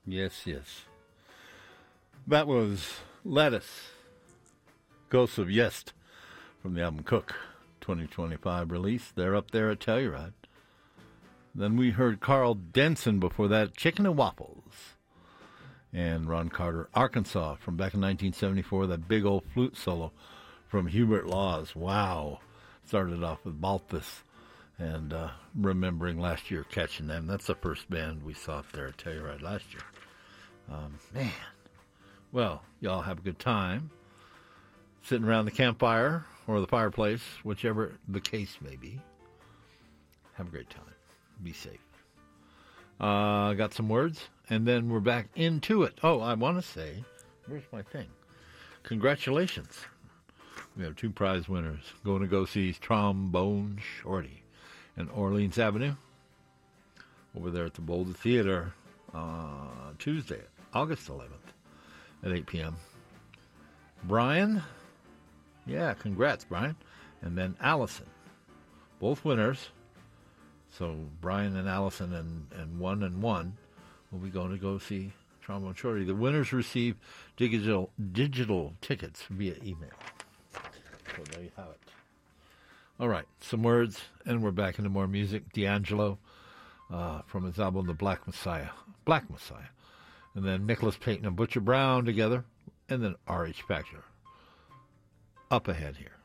Yes, yes. That was Lettuce, Ghosts of Yest, from the album Cook, 2025 release. They're up there at Telluride. Then we heard Carl Denson before that, Chicken and Waffles. And Ron Carter, Arkansas, from back in 1974, that big old flute solo from Hubert Laws. Wow. Started off with Balthus. And remembering last year catching them. That's the first band we saw up there at Telluride last year. Man. Well, y'all have a good time. Sitting around the campfire or the fireplace, whichever the case may be. Have a great time. Be safe. Got some words, and then we're back into it. Oh, I want to say, where's my thing? Congratulations. We have 2 prize winners going to go see Trombone Shorty and Orleans Avenue over there at the Boulder Theater Tuesday, August 11th at 8 p.m. Brian, yeah, congrats, Brian. And then Allison, both winners. So Brian and Allison and 1 and 1 will be going to go see Trombone Shorty. The winners receive digital tickets via email. So there you have it. All right, some words, and we're back into more music. D'Angelo from his album The Black Messiah. And then Nicholas Payton and Butcher Brown together, and then R.H. Factor. Up ahead here.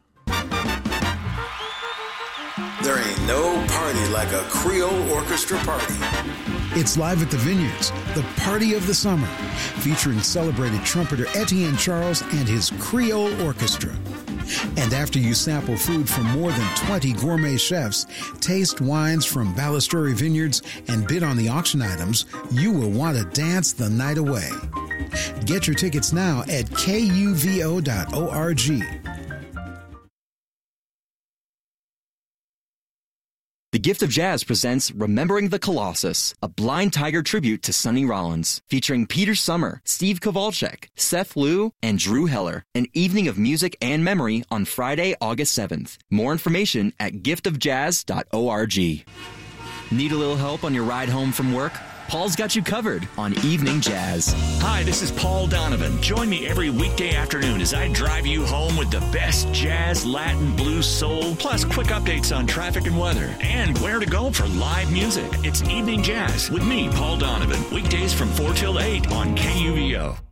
There ain't no party like a Creole orchestra party. It's live at the Vineyards, the party of the summer, featuring celebrated trumpeter Etienne Charles and his Creole Orchestra. And after you sample food from more than 20 gourmet chefs, taste wines from Ballasturi Vineyards, and bid on the auction items, you will want to dance the night away. Get your tickets now at kuvo.org. The Gift of Jazz presents Remembering the Colossus, a Blind Tiger tribute to Sonny Rollins, featuring Peter Summer, Steve Kowalczyk, Seth Liu, and Drew Heller. An evening of music and memory on Friday, August 7th. More information at giftofjazz.org. Need a little help on your ride home from work? Paul's got you covered on Evening Jazz. Hi, this is Paul Donovan. Join me every weekday afternoon as I drive you home with the best jazz, Latin, blues, soul, plus quick updates on traffic and weather, and where to go for live music. It's Evening Jazz with me, Paul Donovan, weekdays from 4 till 8 on KUVO.